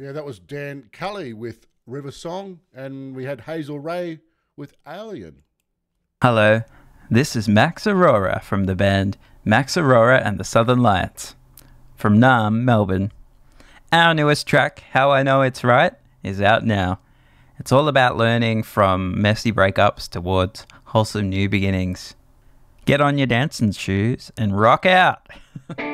Yeah, that was Dan Cully with River Song, and we had Hazel Ray with Alien. Hello, this is Max Aurora from the band Max Aurora and the Southern Lights from Naarm, Melbourne. Our newest track, How I Know It's Right, is out now. It's all about learning from messy breakups towards wholesome new beginnings. Get on your dancing shoes and rock out!